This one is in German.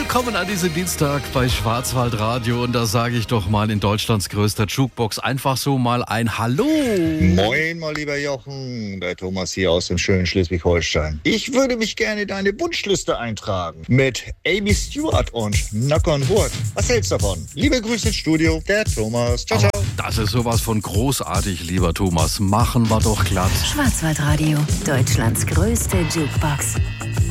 Willkommen an diesem Dienstag bei Schwarzwaldradio und da sage ich doch mal in Deutschlands größter Jukebox einfach so mal ein Hallo. Moin, mal lieber Jochen, der Thomas hier aus dem schönen Schleswig-Holstein. Ich würde mich gerne in deine Wunschliste eintragen mit Amy Stewart und Knock on Wood. Was hältst du davon? Liebe Grüße ins Studio, der Thomas. Ciao, ciao. Das ist sowas von großartig, lieber Thomas. Machen wir doch glatt. Schwarzwaldradio, Deutschlands größte Jukebox.